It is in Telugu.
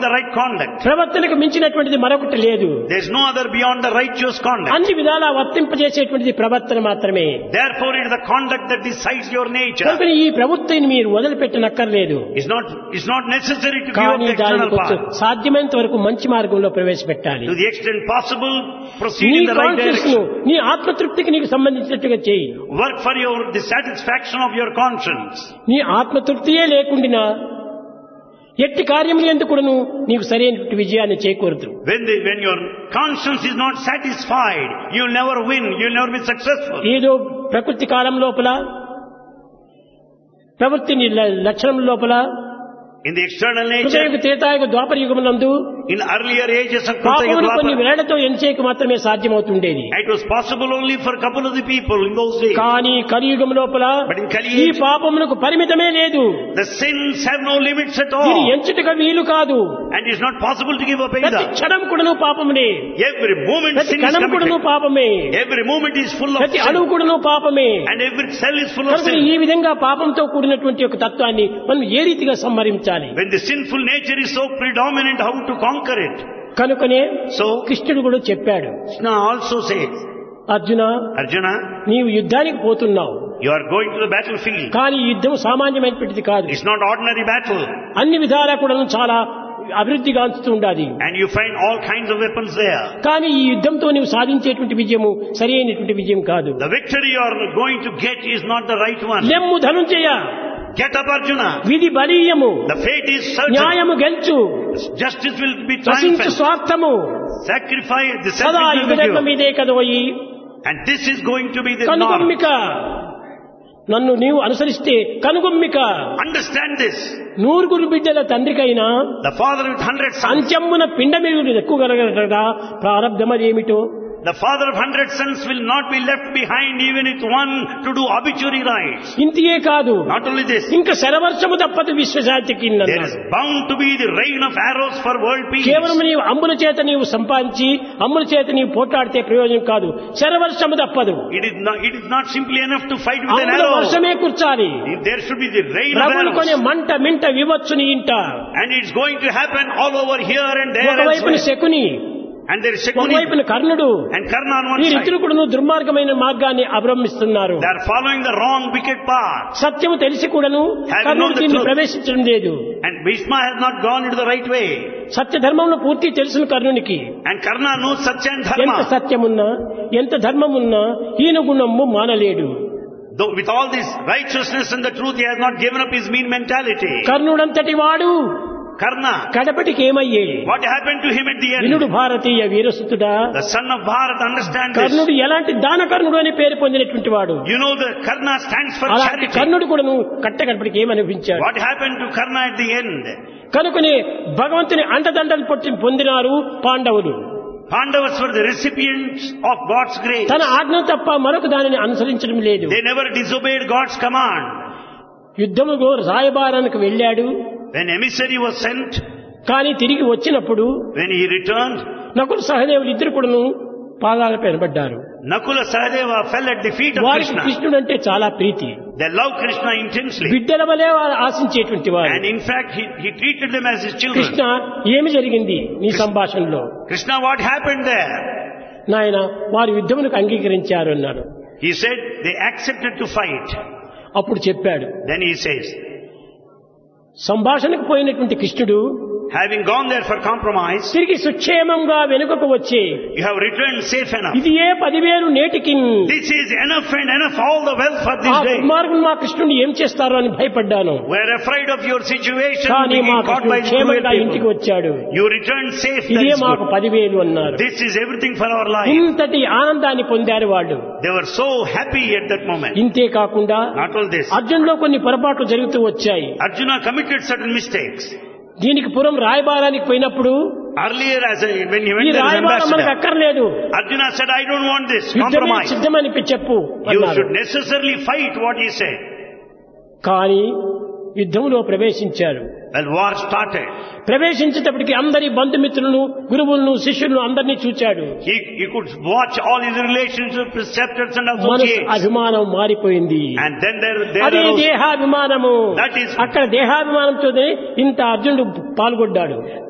the right conduct. ప్రవర్తనకు మించినటువంటిది మరొకటి లేదు. There is no other beyond the righteous conduct. అన్ని విధాలా వర్తింపజేసేటువంటిది ప్రవర్తన మాత్రమే. Therefore, it is the conduct that decides your nature. కనుక ఈ ప్రవృత్తిని మీరు వదిలిపెట్టనక్కర్లేదు. It's not necessary to give up కానీ the external దానికి path. సాధ్యమైనంత వరకు మంచి మార్గంలో ప్రవేశపెట్టాలి. To the extent possible, proceed నీ in the right conscious direction. నీ ఆత్మతృప్తికి నీకు సంబంధించినట్టుగా చేయి. Work for the satisfaction of your conscience. నీ ఆత్మతృప్తియే లేకుండా ఎట్టి కార్యములు ఎందుకును నీకు సరైన విజయాన్ని చేకూరదు. When your conscience is not satisfied, you'll never win, you'll never be successful. ఏదో ప్రకృతి కాలం లోపల ప్రవృత్తి లక్షణం లోపల In the external nature, కృతయుగ Tretayuga Dwapara యుగమునందు in earlier ages of పాపమును కొన్ని Krita, వేళ్లతో ఎంచేకి మాత్రమే సాధ్యమవుతుండేది. it was possible only for a couple of the people in those days. కానీ కలియుగం లోపల But in Kali ఈ age, పాపమునకు పరిమితమే లేదు. the sins have no limits at ఇది all. ఎంచుటగా వీలు కాదు. And it's not possible to give up ప్రతి either. క్షణం కూడాను పాపమునే. Every moment ప్రతి sin is కణం కూడాను committed. పాపమే. Every moment is full of ప్రతి sin. అణువు కూడాను పాపమే. And every cell is full of కనుక sin. ఈ విధంగా పాపంతో కూడినటువంటి ఒక తత్వాన్ని మనం ఏ రీతిగా సంహరించాలి? When the sinful nature is so predominant, how to conquer it? కనుకనే So, కృష్ణుడు కూడా చెప్పాడు, Krishna also says, Arjuna Arjuna, నీవు యుద్ధానికి పోతున్నావు, you are going to the battlefield. కానీ ఈ యుద్ధం సామాన్యమైనటువంటిది కాదు. It's not ordinary battle. అన్ని విధాలా కూడా చాలా అభివృద్ధి గాంచుతూ ఉండాలి. And you find all kinds of weapons there. కానీ ఈ యుద్ధంతో నీవు సాధించేటువంటి విజయము సరి అయినటువంటి విజయం కాదు. The victory you are going to get is not the right one. లెమ్ము ధనుంజయ, Get up, Arjuna. విధి బలీయము, The fate is certain. న్యాయము గెలుచు, Justice will be నశించు triumphant. స్వార్థము Sacrifice the సదా selfish will be యుగధర్మం given. ఇదే కదోయి. And this is going to be the norm. కనుగొమ్మిక, నన్ను నీవు అనుసరిస్తే కనుగొమ్మిక. Understand this. నూరుగురు బిడ్డల తండ్రికైనా The father with 100 sons. అంత్యమ్మున పిండమిగులు ఎక్కువ కలగలటగా ప్రారంధమదేమిటో. The father of 100 sons will not be left behind even with one to do obituary rites. ఇంతియే కాదు, Not only this, ఇంకా శరవర్షము తప్పదు విశ్వశాంతికి. there is bound to be the rain of arrows for world peace. కేవలం నీవు అమ్ముల చేత నీవు సంపాదించి అమ్ముల చేత నీవు పోట్లాడితే ప్రయోజనం కాదు. శరవర్షము తప్పదు. It is not simply enough to fight with an అమ్ముల arrow. వర్షమే కూర్చాలి. There should be the rain of ప్రభులు కొనే arrows. మంట మింట వివచ్చుని ఇంట. And it's going to happen all over here and there ఒకవైపున elsewhere. Shakuni, And there is Shakuni ఒకవైపున కర్ణుడు. and Karna on one side. వీరిద్దరు కూడా దుర్మార్గమైన మార్గాన్ని అవలంబిస్తున్నారు. They are following the wrong wicked path. సత్యము తెలిసి కూడాను కర్ణుడు దీన్ని ప్రవేశించడం లేదు. And Bhishma has not gone into the right way. సత్య ధర్మంలో పూర్తి తెలుసును కర్ణునికి. And Karna knows Satya and ఎంత Dharma. సత్యమున్నా ఎంత ధర్మమున్నా హీన గుణము మానలేడు. Though with all this righteousness and the truth, he has not given up his mean mentality. కర్ణుడంతటి వాడు Karna, కడపటికి ఏమయ్యే? what happened to him at the వినుడు end? Bharatiya వీరసుతుడా. The son of Bharat, understand this. కర్ణుడు ఎలాంటి దానకర్ణుడు అని పేరు పొందినటువంటి వాడు. You know the Karna stands for అలాంటి charity. కర్ణుడు కూడాను కట్టకడపటికి ఏమనిపించాడు. What happened to Karna at the end? కనుకనే భగవంతుని అండదండలు పొందినారు పాండవులు. Pandavas were the recipients of God's grace. తన ఆజ్ఞ తప్ప మరొక దానిని అనుసరించడం లేదు. They never disobeyed God's command. యుద్ధములో రాయబారానికి వెళ్ళాడు. When emissary was sent, కానీ తిరిగి వచ్చినప్పుడు when he returned, నకుల సహదేవులు ఇద్దరు కూడాను పాదాలపై నిలబడ్డారు. Nakula Sahadeva fell at the feet of వారికి Krishna. కృష్ణుడు అంటే చాలా ప్రీతి. They loved Krishna intensely. బిడ్డల వలె వారు ఆశించేటువంటి వారు. And in fact, he treated them as his children. Krishna, ఏమి జరిగింది నీ సంభాషణలో? Krishna, what happened there? నాయన, వారు యుద్ధమునకు అంగీకరించారు అన్నాడు. He said, they accepted to fight. అప్పుడు చెప్పాడు, Then he says, సంభాషణకు పోయినటువంటి కృష్ణుడు having gone there for compromise, తిరిగి సుక్షేమంగా వెనుకకు వచ్చి you have returned safe enough. ఇది ఏ 10,000 నేటికి This is enough and enough, all the wealth for ఆ this day. దుర్మార్గులు మా కృష్ణుని ఏం చేస్తారో అని భయపడ్డాను. We are afraid of your situation, కానీ మా being caught by కృష్ణుడు the cruel క్షేమంగా ఇంటికి people. వచ్చాడు. You returned safe, that ఇదే is మాకు good. 10,000 అన్నారు. This is everything for our life. ఇంతటి ఆనందాన్ని పొందారు వాళ్ళు. They were so happy at that moment. ఇంతే కాకుండా Not all this. అర్జున్లో కొన్ని పొరపాట్లు జరుగుతూ వచ్చాయి. Arjuna committed certain mistakes. దీనికి పురం రాయబారానికి పోయినప్పుడు Earlier, when he ఈ went there as రాయబారం మనకు ambassador, అక్కర్లేదు, Arjuna said, I don't want this యుద్ధమే compromise. సిద్ధమని చెప్పు You అన్నారు. should necessarily fight what he said. కానీ యుద్ధంలో ప్రవేశించారు. Well, war started. ప్రవేశించేటప్పటికి అందరి బంధుమిత్రులను, గురువులను, శిష్యులను అందరినీ చూచాడు. He could watch all his relationships, preceptors and మనసు associates. అభిమానం మారిపోయింది. And then there అదే arose, దేహాభిమానము. That is- అక్కడ దేహాభిమానంతో ఇంత అర్జునుడు పాల్గొడ్డాడు.